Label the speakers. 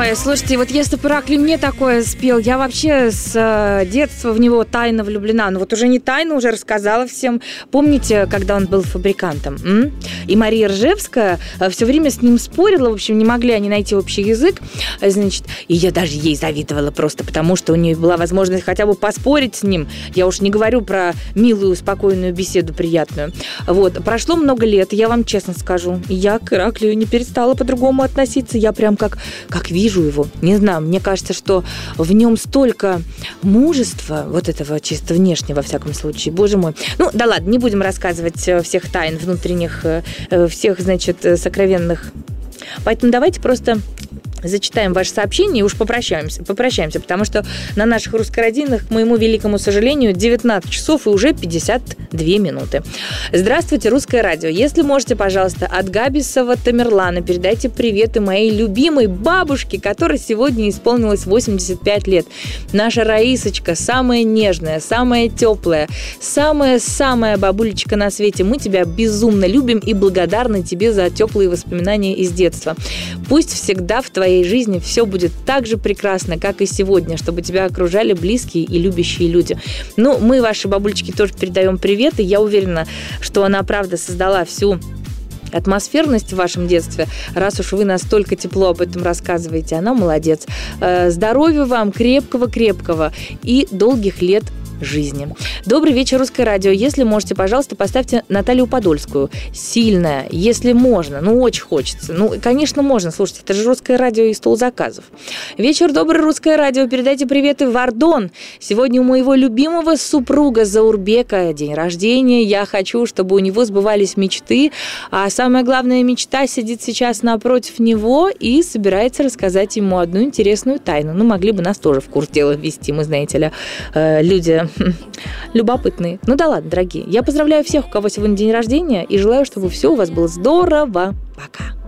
Speaker 1: Ой, слушайте, вот если бы Ираклий мне такое спел, я вообще с детства в него тайно влюблена. Ну вот уже не тайно, уже рассказала всем. Помните, когда он был фабрикантом? И Мария Ржевская все время с ним спорила, в общем, не могли они найти общий язык. Значит, и я даже ей завидовала просто, потому что у нее была возможность хотя бы поспорить с ним. Я уж не говорю про милую, спокойную беседу приятную. Вот, прошло много лет, я вам честно скажу, я к Ираклию не перестала по-другому относиться. Я прям как вижу его. Не знаю, мне кажется, что в нем столько мужества, вот этого чисто внешнего, во всяком случае. Боже мой. Ну, да ладно, не будем рассказывать всех тайн внутренних, всех, значит, сокровенных. Поэтому давайте просто зачитаем ваше сообщение и уж попрощаемся, потому что на наших русскородинных, к моему великому сожалению, 19 часов и уже 52 минуты. Здравствуйте, Русское радио. Если можете, пожалуйста, от Габисова Тамерлана передайте приветы моей любимой бабушке, которой сегодня исполнилось 85 лет. Наша Раисочка, самая нежная, самая теплая, самая бабулечка на свете. Мы тебя безумно любим и благодарны тебе за теплые воспоминания из детства. Пусть всегда в твоей жизни все будет так же прекрасно, как и сегодня, чтобы тебя окружали близкие и любящие люди. Ну, мы вашей бабулечке тоже передаем привет, и я уверена, что она, правда, создала всю атмосферность в вашем детстве, раз уж вы настолько тепло об этом рассказываете. Она молодец. Здоровья вам, крепкого и долгих лет жизни. Добрый вечер, Русское радио. Если можете, пожалуйста, поставьте Наталью Подольскую. Сильная, если можно. Ну, очень хочется. Ну, конечно, можно. Слушайте, это же Русское радио и стол заказов. Вечер добрый, Русское радио. Передайте приветы в Ардон. Сегодня у моего любимого супруга Заурбека день рождения. Я хочу, чтобы у него сбывались мечты. А самая главная мечта сидит сейчас напротив него и собирается рассказать ему одну интересную тайну. Ну, могли бы нас тоже в курс дела ввести. Мы, знаете ли, люди любопытные. Ну да ладно, дорогие. Я поздравляю всех, у кого сегодня день рождения, и желаю, чтобы все у вас было здорово. Пока.